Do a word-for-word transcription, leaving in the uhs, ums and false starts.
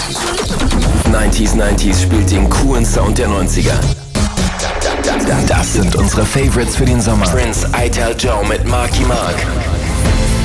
neunziger neunzig spielt den coolen Sound der neunziger. Das sind unsere Favorites für den Sommer. Prince, I Tell Joe mit Marky Mark.